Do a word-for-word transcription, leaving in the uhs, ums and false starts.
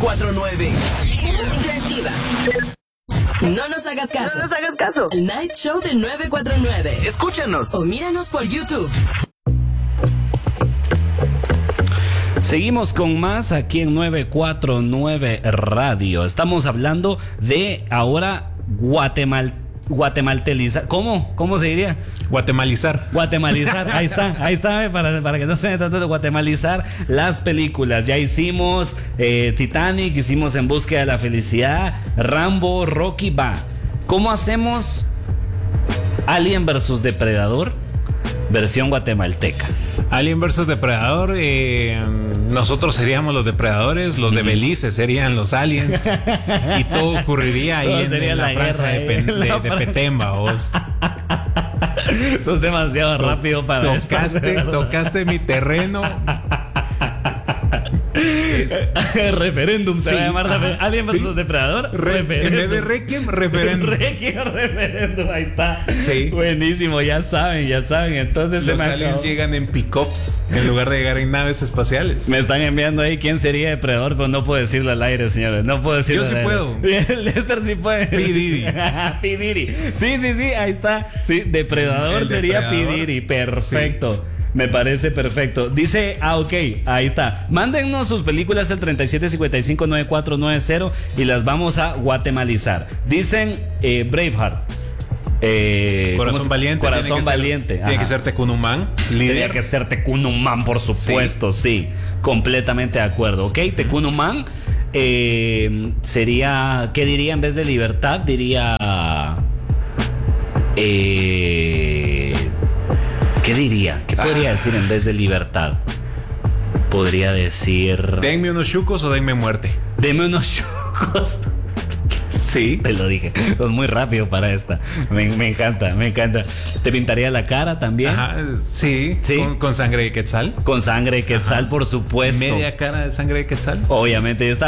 cuatro nueve. Interactiva. No nos hagas caso. No nos hagas caso. El Night Show de nueve cuatro nueve. Escúchanos o míranos por YouTube. Seguimos con más aquí en nueve cuatro nueve Radio. Estamos hablando de ahora Guatemala. Guatemaltelizar. ¿Cómo? ¿Cómo se diría? Guatemalizar. Guatemalizar. Ahí está, ahí está, para, para que no se me trate de guatemalizar las películas. Ya hicimos eh, Titanic, hicimos En Búsqueda de la Felicidad, Rambo, Rocky, va. ¿Cómo hacemos Alien versus Depredador? Versión guatemalteca. Alien versus Depredador, eh, nosotros seríamos los depredadores, los de Belice serían los aliens y todo ocurriría ahí en, en la, la franja de, pen, de, de, de Petemba. Vos. Sos demasiado to, rápido para tocaste, esto, tocaste mi terreno. Es... referéndum se sí, va a llamar ajá, Alien versus sí. Depredador. Re, en vez de Requiem, referéndum. Requiem, referéndum, ahí está. Sí. Buenísimo, ya saben, ya saben. Entonces los se me aliens acabó. Llegan en pick-ups en lugar de llegar en naves espaciales. Me están enviando ahí quién sería Depredador, pero no puedo decirlo al aire, señores. No puedo decirlo. Yo sí al puedo. Aire. Lester sí puede. P. Diddy. P. Diddy. Sí, sí, sí, ahí está. Sí, Depredador El sería depredador. P. Diddy. Perfecto. Sí. Me parece perfecto. Dice, ah, ok, ahí está. Mándennos sus películas al treinta y siete cincuenta y cinco noventa y cuatro noventa y las vamos a guatemalizar. Dicen eh, Braveheart. Eh, Corazón Valiente. Corazón tiene Valiente. Ser, tiene que ser Tecunumán. Líder. Tiene que ser Tecunumán, por supuesto, sí. sí. Completamente de acuerdo. Ok, Tecunumán eh, sería, ¿qué diría en vez de libertad? Diría... Eh... ¿Qué diría? ¿Qué podría ah. decir en vez de libertad? Podría decir... Denme unos chucos o denme muerte. Denme unos chucos. Sí. Te lo dije. Sos muy rápido para esta. Me, me encanta, me encanta. ¿Te pintaría la cara también? Ajá, sí. ¿Sí? Con, con sangre de quetzal. Con sangre de quetzal, ajá. Por supuesto. Media cara de sangre de quetzal. Obviamente. Yo estaba